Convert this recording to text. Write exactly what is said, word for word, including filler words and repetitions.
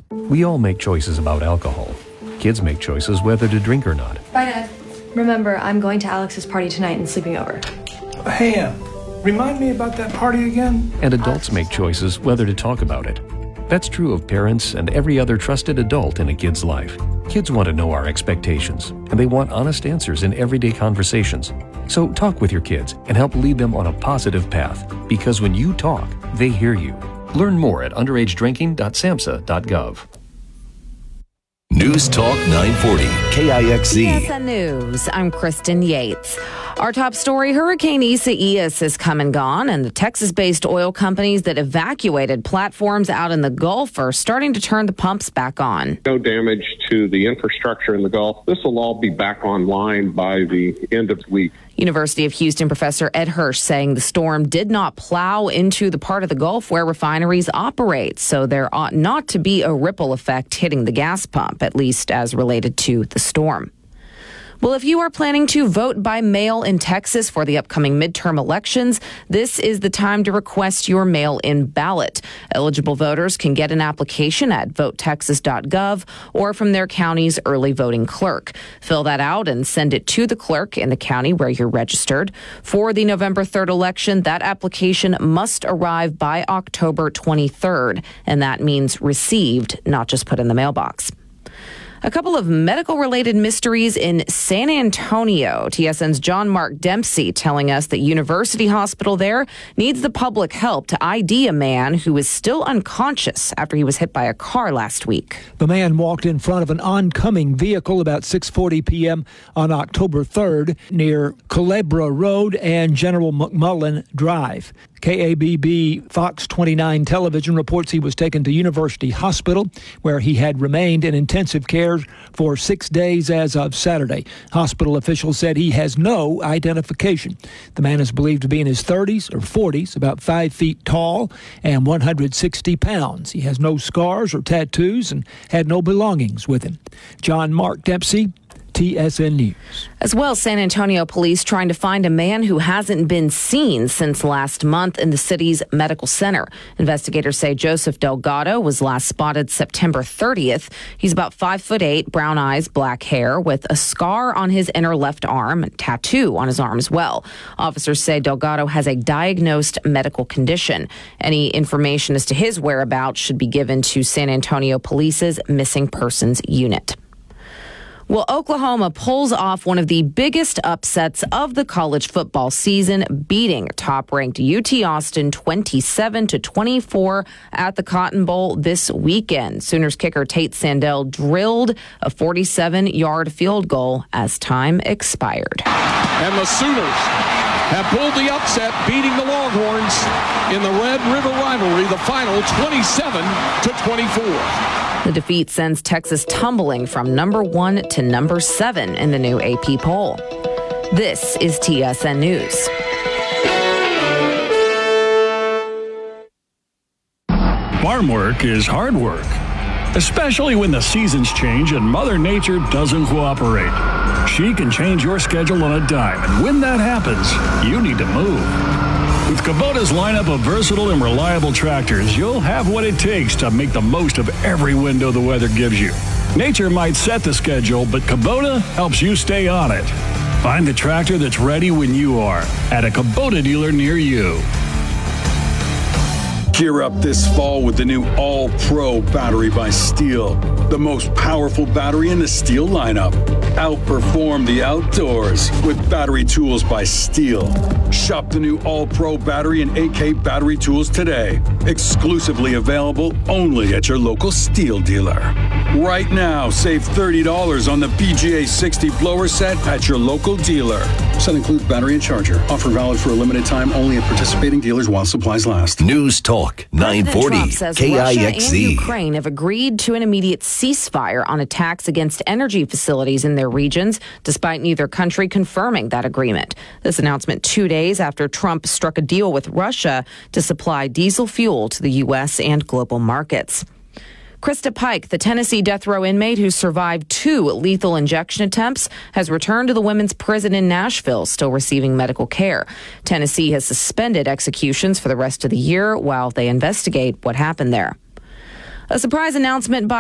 We all make choices about alcohol. Kids make choices whether to drink or not. Bye, Dad. Remember, I'm going to Alex's party tonight and sleeping over. Hey, Em, remind me about that party again? And adults make choices whether to talk about it. That's true of parents and every other trusted adult in a kid's life. Kids want to know our expectations, and they want honest answers in everyday conversations. So talk with your kids and help lead them on a positive path, because when you talk, they hear you. Learn more at underage drinking dot samhsa dot gov. News Talk nine forty, K I X Z. T S N News, I'm Kristen Yates. Our top story, Hurricane Isaias has come and gone, and the Texas-based oil companies that evacuated platforms out in the Gulf are starting to turn the pumps back on. No damage to the infrastructure in the Gulf. This will all be back online by the end of the week. University of Houston professor Ed Hirsch saying the storm did not plow into the part of the Gulf where refineries operate, so there ought not to be a ripple effect hitting the gas pump, at least as related to the storm. Well, if you are planning to vote by mail in Texas for the upcoming midterm elections, this is the time to request your mail-in ballot. Eligible voters can get an application at vote texas dot gov or from their county's early voting clerk. Fill that out and send it to the clerk in the county where you're registered. For the November third election, that application must arrive by October twenty-third, and that means received, not just put in the mailbox. A couple of medical-related mysteries in San Antonio. T S N's John Mark Dempsey telling us that University Hospital there needs the public help to I D a man who is still unconscious after he was hit by a car last week. The man walked in front of an oncoming vehicle about six forty p.m. on October third near Culebra Road and General McMullen Drive. K A B B Fox twenty-nine television reports he was taken to University Hospital, where he had remained in intensive care for six days as of Saturday. Hospital officials said he has no identification. The man is believed to be in his thirties or forties, about five feet tall and one hundred sixty pounds. He has no scars or tattoos and had no belongings with him. John Mark Dempsey, T S N News. As well, San Antonio police trying to find a man who hasn't been seen since last month in the city's medical center. Investigators say Joseph Delgado was last spotted September thirtieth. He's about five foot eight, brown eyes, black hair, with a scar on his inner left arm, and tattoo on his arm as well. Officers say Delgado has a diagnosed medical condition. Any information as to his whereabouts should be given to San Antonio Police's missing persons unit. Well, Oklahoma pulls off one of the biggest upsets of the college football season, beating top-ranked U T Austin twenty-seven to twenty-four at the Cotton Bowl this weekend. Sooners kicker Tate Sandell drilled a forty-seven-yard field goal as time expired. And the Sooners have pulled the upset, beating the Longhorns in the Red River rivalry, the final twenty-seven to twenty-four. The defeat sends Texas tumbling from number one to number seven in the new A P poll. This is T S N News. Farm work is hard work, especially when the seasons change and Mother Nature doesn't cooperate. She can change your schedule on a dime, and when that happens, you need to move. With Kubota's lineup of versatile and reliable tractors, you'll have what it takes to make the most of every window the weather gives you. Nature might set the schedule, but Kubota helps you stay on it. Find the tractor that's ready when you are at a Kubota dealer near you. Gear up this fall with the new All-Pro battery by Steel. The most powerful battery in the Steel lineup. Outperform the outdoors with battery tools by Steel. Shop the new All-Pro battery and A K battery tools today. Exclusively available only at your local Steel dealer. Right now, save thirty dollars on the P G A sixty blower set at your local dealer. Set includes battery and charger. Offer valid for a limited time only at participating dealers while supplies last. News Talk nine forty, Trump says K I X Z. Russia and Ukraine have agreed to an immediate ceasefire on attacks against energy facilities in their regions, despite neither country confirming that agreement. This announcement two days after Trump struck a deal with Russia to supply diesel fuel to the U S and global markets. Krista Pike, the Tennessee death row inmate who survived two lethal injection attempts, has returned to the women's prison in Nashville, still receiving medical care. Tennessee has suspended executions for the rest of the year while they investigate what happened there. A surprise announcement by